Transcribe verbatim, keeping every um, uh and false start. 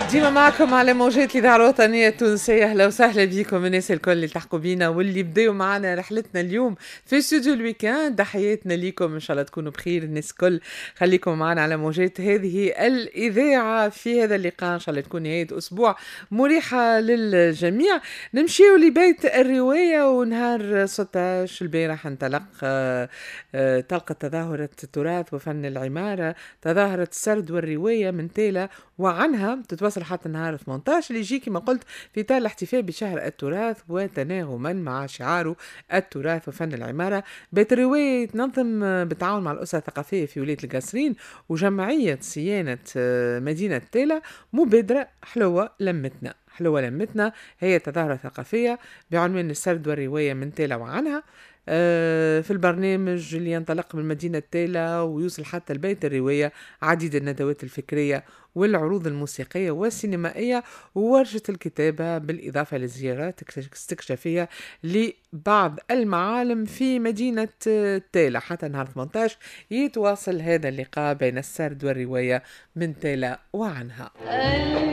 ديما معكم على موجات الإذاعة الوطنية التونسية. أهلا وسهلا بكم الناس الكل اللي تحكوا بينا واللي بداوا معنا رحلتنا اليوم في استوديو الويكاند. تحياتنا ليكم، إن شاء الله تكونوا بخير الناس الكل. خليكم معنا على موجات هذه الإذاعة في هذا اللقاء، إن شاء الله تكون نهاية أسبوع مريحة للجميع. نمشيو لبيت الرواية، ونهار ستة عشر البارح انطلق آه، آه، طلقة تظاهرة التراث وفن العمارة، تظاهرة السرد والرواية من تيلا، وعنها تتواصل حتى نهار ثمانية عشر اللي يجي كما قلت في إطار الاحتفال بشهر التراث وتناغما مع شعاره التراث وفن العمارة. بيت الرواية تنظم بالتعاون مع الأسرة الثقافية في ولاية القصرين وجمعية صيانة آه، مدينة تيلا مبادرة حلوة لمتنا. حلوة لمتنا هي تظاهرة ثقافية بعنوان السرد والرواية من تيلا وعنها. آه، في البرنامج اللي ينطلق من مدينة تيلا ويوصل حتى لبيت الرواية عديد الندوات الفكرية والعروض الموسيقية والسينمائية وورشة الكتابة، بالإضافة لزيارات استكشافية لبعض المعالم في مدينة آه، تيلا. حتى نهار ثمانية عشر يتواصل هذا اللقاء بين السرد والرواية من تيلا وعنها.